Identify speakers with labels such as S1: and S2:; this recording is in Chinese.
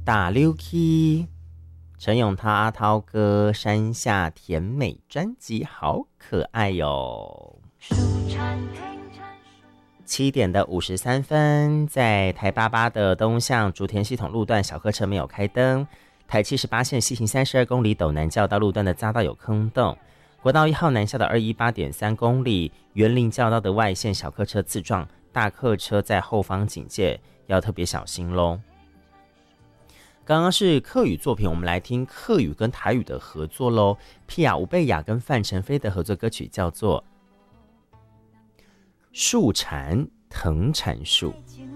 S1: 大溜 K， 陈咏涛阿涛哥山下甜美专辑好可爱哟。7点的53分，在台88的东向竹田系统路段小客车没有开灯，台78线西行32公里斗南教道路段的匝道有坑洞，国道1号南下的218.3公里园林教道的外线小客车自撞，大客车在后方警戒，要特别小心咯。刚刚是客语作品，我们来听客语跟台语的合作咯。皮亚吴贝雅跟范丞飞的合作歌曲叫做树缠藤缠树。